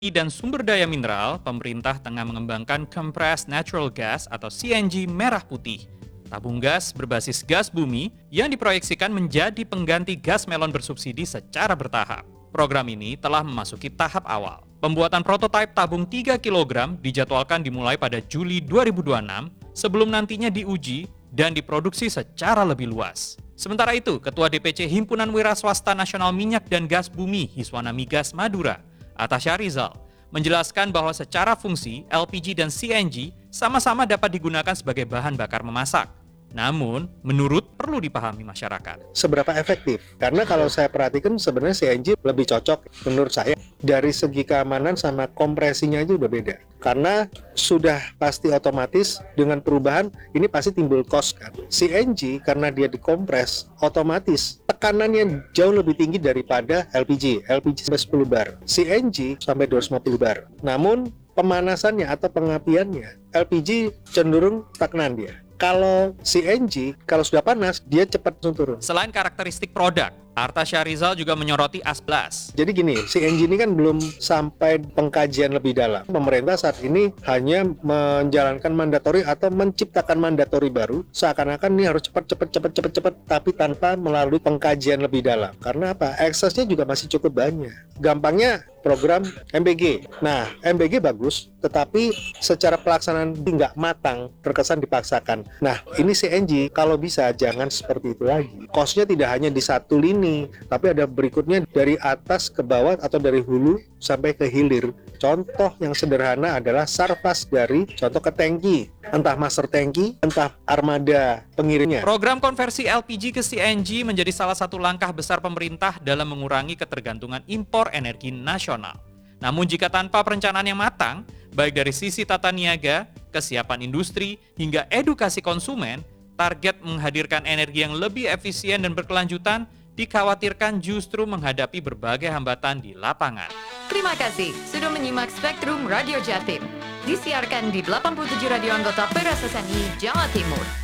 dan sumber daya mineral, pemerintah tengah mengembangkan Compressed Natural Gas atau CNG merah putih. Tabung gas berbasis gas bumi yang diproyeksikan menjadi pengganti gas melon bersubsidi secara bertahap. Program ini telah memasuki tahap awal. Pembuatan prototipe tabung 3 kg dijadwalkan dimulai pada Juli 2026 sebelum nantinya diuji dan diproduksi secara lebih luas. Sementara itu, Ketua DPC Himpunan Wira Swasta Nasional Minyak dan Gas Bumi Hiswana Migas Madura, Atta Syarizal, menjelaskan bahwa secara fungsi LPG dan CNG sama-sama dapat digunakan sebagai bahan bakar memasak. Namun, menurut perlu dipahami masyarakat. Seberapa efektif? Karena kalau saya perhatikan sebenarnya CNG lebih cocok menurut saya. Dari segi keamanan sama kompresinya aja udah beda. Karena sudah pasti otomatis dengan perubahan ini pasti timbul cost kan. CNG karena dia dikompres otomatis tekanannya jauh lebih tinggi daripada LPG. LPG sampai 10 bar. CNG sampai 250 bar. Namun pemanasannya atau pengapiannya LPG cenderung stagnan dia. Kalau CNG, kalau sudah panas, dia cepat turun. Selain karakteristik produk, Atta Syarizal juga menyoroti ASBLAS. Jadi gini, CNG ini kan belum sampai pengkajian lebih dalam. Pemerintah saat ini hanya menjalankan mandatori atau menciptakan mandatori baru, seakan-akan ini harus cepat, tapi tanpa melalui pengkajian lebih dalam. Karena apa? Aksesnya juga masih cukup banyak. Gampangnya program MBG. Nah, MBG bagus, tetapi secara pelaksanaan nggak matang, terkesan dipaksakan. Nah, ini CNG, kalau bisa jangan seperti itu lagi. Cost-nya tidak hanya di satu lini, tapi ada berikutnya dari atas ke bawah atau dari hulu sampai ke hilir. Contoh yang sederhana adalah sarfas dari contoh ke tangki, entah master tangki, entah armada pengirimnya. Program konversi LPG ke CNG menjadi salah satu langkah besar pemerintah dalam mengurangi ketergantungan impor energi nasional. Namun jika tanpa perencanaan yang matang, baik dari sisi tata niaga, kesiapan industri, hingga edukasi konsumen, target menghadirkan energi yang lebih efisien dan berkelanjutan dikhawatirkan justru menghadapi berbagai hambatan di lapangan. Terima kasih sudah menyimak Spektrum Radio Jatim. Disiarkan di 87 radio anggota PRSSNI Jawa Timur.